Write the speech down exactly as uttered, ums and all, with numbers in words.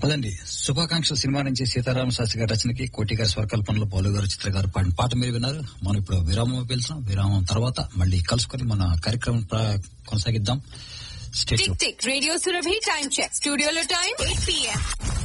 అదండి శుభాకాంక్షలు సినిమా నుంచి సీతారామ శాస్త్రి గారి రచనకి కోటి గారి స్వరకల్పనలో బాలు గారు చిత్ర గారు పాడిన పాట మీరు విన్నారు. మనం ఇప్పుడు విరామం పిలిచాం. విరామం తర్వాత మళ్ళీ కలుసుకొని మన కార్యక్రమం కొనసాగిద్దాం. Tick tick radio Surabhi time check స్టూడియోలో టైం ఎయిట్ పిఎం